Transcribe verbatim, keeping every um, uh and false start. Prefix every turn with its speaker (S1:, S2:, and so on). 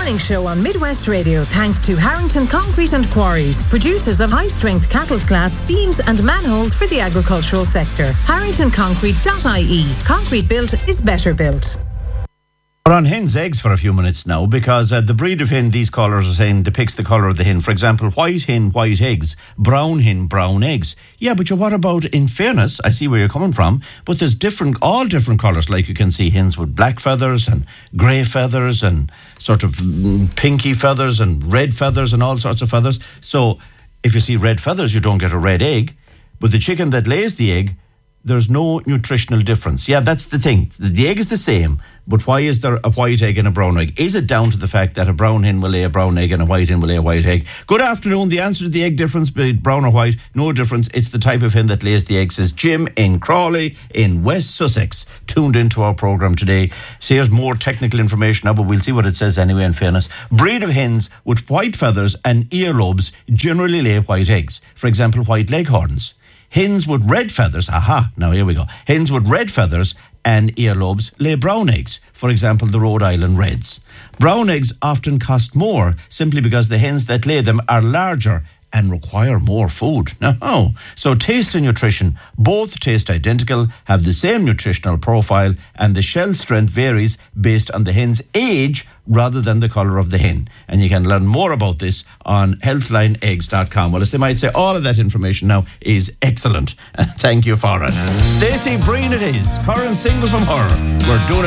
S1: morning show on Midwest Radio thanks to Harrington Concrete and Quarries, producers of high-strength cattle slats, beams and manholes for the agricultural sector. harrington concrete dot I E. Concrete built is better built.
S2: We're on hen's eggs for a few minutes now because uh, the breed of hen these callers are saying depicts the colour of the hen. For example, white hen, white eggs, brown hen, brown eggs. Yeah, but you, what about, in fairness, I see where you're coming from, but there's different, all different colours. Like you can see hens with black feathers and grey feathers and sort of mm, pinky feathers and red feathers and all sorts of feathers. So if you see red feathers, you don't get a red egg. But the chicken that lays the egg, there's no nutritional difference. Yeah, that's the thing. The egg is the same, but why is there a white egg and a brown egg? Is it down to the fact that a brown hen will lay a brown egg and a white hen will lay a white egg? Good afternoon. The answer to the egg difference, brown or white, no difference. It's the type of hen that lays the egg, says Jim in Crawley in West Sussex, tuned into our programme today. So here's more technical information now, but we'll see what it says anyway, in fairness. Breed of hens with white feathers and earlobes generally lay white eggs. For example, white leghorns. Hens with red feathers, aha, now here we go. Hens with red feathers and earlobes lay brown eggs. For example, the Rhode Island Reds. Brown eggs often cost more simply because the hens that lay them are larger and require more food. Now, so taste and nutrition, both taste identical, have the same nutritional profile, and the shell strength varies based on the hen's age rather than the colour of the hen. And you can learn more about this on healthline eggs dot com. Well, as they might say, all of that information now is excellent. Thank you for it. Stacey Breen it is, current single from her. We're doing